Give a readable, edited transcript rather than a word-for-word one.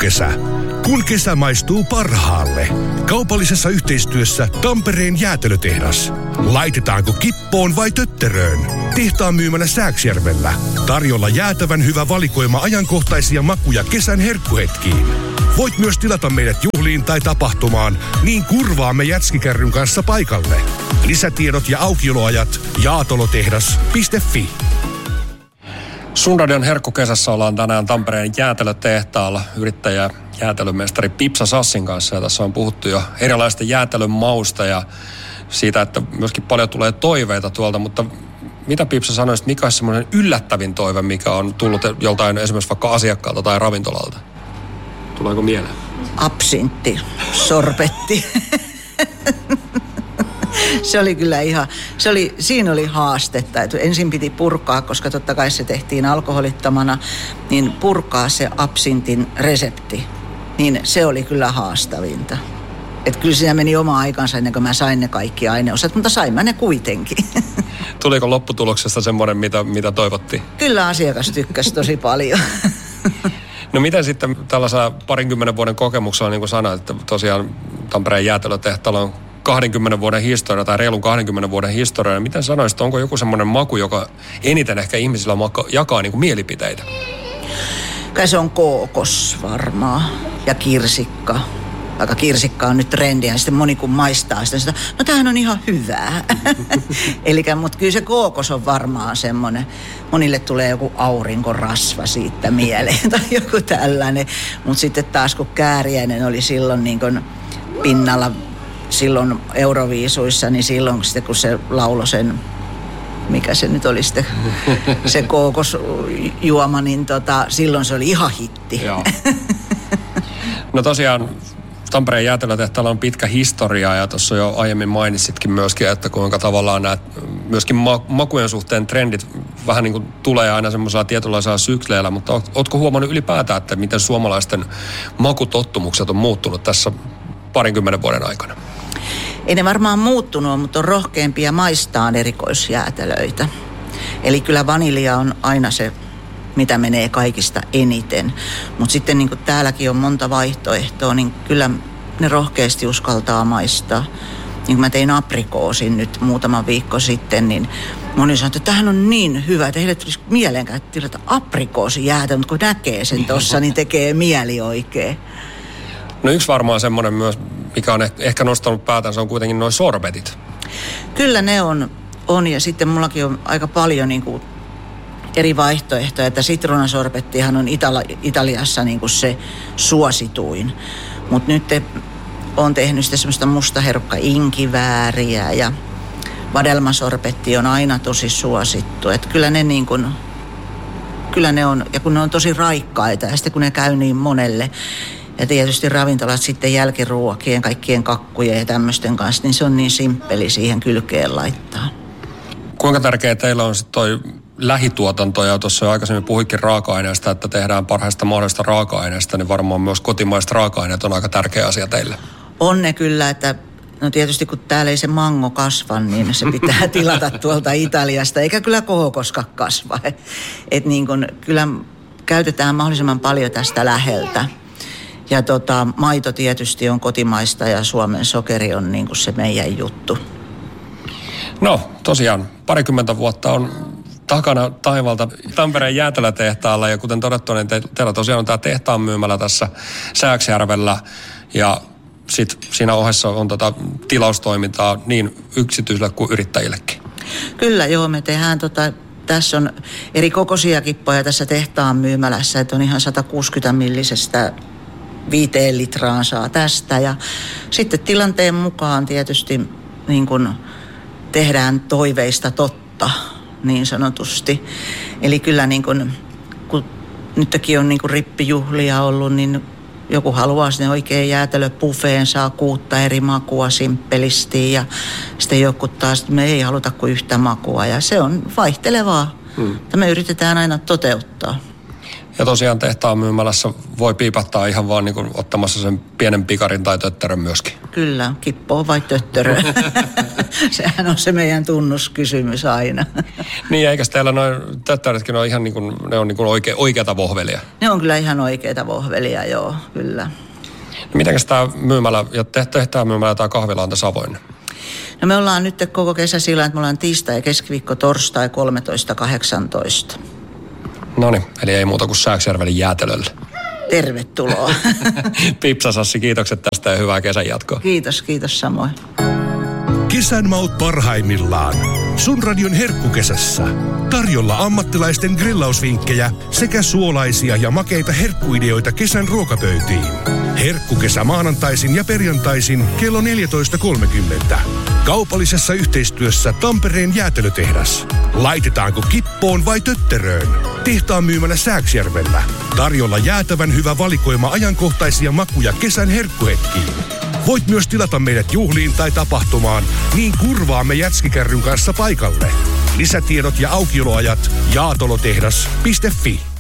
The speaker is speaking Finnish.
Herkkukesä. Kun kesä maistuu parhaalle. Kaupallisessa yhteistyössä Tampereen jäätelötehdas. Laitetaanko kippoon vai tötteröön? Tehtaan myymänä Sääksjärvellä. Tarjolla jäätävän hyvä valikoima ajankohtaisia makuja kesän herkkuhetkiin. Voit myös tilata meidät juhliin tai tapahtumaan, niin kurvaamme jätskikärryn kanssa paikalle. Lisätiedot ja aukioloajat jaatolotehdas.fi. Sunradion herkkukesässä ollaan tänään Tampereen jäätelötehtaalla yrittäjä jäätelömestari Pipsa Sassin kanssa. Ja tässä on puhuttu jo erilaista jäätelön mausta ja siitä, että myöskin paljon tulee toiveita tuolta. Mutta mitä Pipsa sanoisit, mikä on semmoinen yllättävin toive, mikä on tullut joltain esimerkiksi vaikka asiakkaalta tai ravintolalta? Tuleeko mieleen? Absintti, sorbetti. Se oli kyllä ihan, siinä oli haastetta. Että ensin piti purkaa, koska totta kai se tehtiin alkoholittomana, niin purkaa se absintin resepti. Niin se oli kyllä haastavinta. Että kyllä siinä meni oma aikansa ennen kuin mä sain ne kaikki aineosat, mutta sain mä ne kuitenkin. Tuliko lopputuloksesta semmoinen, mitä toivottiin? Kyllä asiakas tykkäsi tosi paljon. No miten sitten tällaisella 20 vuoden kokemuksella, niin kuin sanoit, että tosiaan Tampereen jäätelötehtaalla on 20 vuoden historia tai reilun 20 vuoden historia. Miten sanoisit, onko joku semmoinen maku, joka eniten ehkä ihmisillä jakaa niin kuin mielipiteitä? Kai se on kookos varmaan ja kirsikka. Vaikka kirsikka on nyt trendiä, ja sitten moni kun maistaa sitä, no tämähän on ihan hyvää. Mutta kyllä se kookos on varmaan semmoinen. Monille tulee joku aurinkorasva siitä mieleen tai joku tällainen. Mutta sitten taas kun Kääriäinen oli silloin niin kun pinnalla silloin Euroviisuissa, niin silloin sitten kun se lauloi sen, mikä se nyt oli sitten, se kookosjuoma, niin silloin se oli ihan hitti. Joo. No tosiaan Tampereen jäätelötehtaalla on pitkä historia ja tuossa jo aiemmin mainitsitkin myöskin, että kuinka tavallaan nämä myöskin makujen suhteen trendit vähän niin kuin tulee aina semmoisella tietynlaisella sykleillä, mutta ootko huomannut ylipäätään, että miten suomalaisten makutottumukset on muuttunut tässä 20 vuoden aikana? Ei ne varmaan muuttunut, mutta on rohkeampia maistaan erikoisjäätelöitä. Eli kyllä vanilja on aina se, mitä menee kaikista eniten. Mutta sitten niin kuin täälläkin on monta vaihtoehtoa, niin kyllä ne rohkeasti uskaltaa maistaa. Niin kuin mä tein aprikoosin nyt muutama viikko sitten, niin moni sanoi, että tämähän on niin hyvä, että heille tulisi mieleenkään tilata aprikoosijäätelö, mutta kun näkee sen tuossa, niin tekee mieli oikein. No yksi varmaan semmoinen myös, mikä on ehkä nostanut päätänsä, on kuitenkin nuo sorbetit. Kyllä ne on ja sitten mullakin on aika paljon niin kuin eri vaihtoehtoja, että sitruunasorbettihan on Italiassa niin kuin se suosituin. Mutta nyt olen tehnyt sitten semmoista mustaherukka-inkivääriä ja vadelmasorbetti on aina tosi suosittu. Että kyllä ne on, ja kun ne on tosi raikkaita ja sitten kun ne käy niin monelle, ja tietysti ravintolat sitten jälkiruokien, kaikkien kakkujen ja tämmöisten kanssa, niin se on niin simppeli siihen kylkeen laittaa. Kuinka tärkeää teillä on sitten toi lähituotanto, ja tuossa jo aikaisemmin puhuikin raaka-aineesta, että tehdään parhaista mahdollisesta raaka-aineesta, niin varmaan myös kotimaiset raaka-aineet on aika tärkeä asia teille. On ne kyllä, että no tietysti kun täällä ei se mango kasva, niin se pitää tilata tuolta Italiasta, eikä kyllä kohokoska kasva. Että niin kun, kyllä käytetään mahdollisimman paljon tästä läheltä. Ja maito tietysti on kotimaista ja Suomen sokeri on niin kuin se meidän juttu. No tosiaan 20 vuotta on takana taivalta Tampereen jäätelötehtaalla ja kuten todettu, niin teillä tosiaan on tämä tehtaan myymällä tässä Sääksjärvellä ja sitten siinä ohessa on tilaustoimintaa niin yksityisille kuin yrittäjillekin. Kyllä joo, me tehdään tässä on eri kokoisia kippoja tässä tehtaan myymälässä, että on ihan 160 millisestä 5 litraan saa tästä ja sitten tilanteen mukaan tietysti niin kun tehdään toiveista totta niin sanotusti. Eli kyllä niin kun nytkin on niin kun rippijuhlia ollut, niin joku haluaa sinne oikein jäätelöbuffeen, saa 6 eri makua simppelisti ja sitten joku taas, me ei haluta kuin yhtä makua ja se on vaihtelevaa. Me yritetään aina toteuttaa. Ja tosiaan tehtaan myymälässä voi piipattaa ihan vaan niin kuin ottamassa sen pienen pikarin tai töttörön myöskin. Kyllä, kippoa vai töttörö. Sehän on se meidän tunnuskysymys aina. Niin, eikä teillä noin töttörötkin ole ihan niin kuin, ne on niin kuin oikeata vohvelia? Ne on kyllä ihan oikeita vohvelia, joo, kyllä. Mitenkäs tämä myymälä, ja tehtää myymälä tämä kahvila on tässä avoinna? No me ollaan nyt koko kesä sillä, että me ollaan tiistai, keskiviikko, torstai 13.18. Noniin, eli ei muuta kuin Sääksjärvelle jäätelölle. Tervetuloa. Pipsa Sassi, kiitokset tästä ja hyvää kesän jatkoa. Kiitos samoin. Kesän maut parhaimmillaan. Sun radion herkkukesässä. Tarjolla ammattilaisten grillausvinkkejä sekä suolaisia ja makeita herkkuideoita kesän ruokapöytiin. Herkkukesä maanantaisin ja perjantaisin kello 14.30. Kaupallisessa yhteistyössä Tampereen jäätelötehdas. Laitetaanko kippoon vai tötteröön? Tehtaan myymänä Sääksjärvellä. Tarjolla jäätävän hyvä valikoima ajankohtaisia makuja kesän herkkuhetkiin. Voit myös tilata meidät juhliin tai tapahtumaan, niin kurvaamme jätskikärryn kanssa paikalle. Lisätiedot ja aukioloajat jaatolotehdas.fi.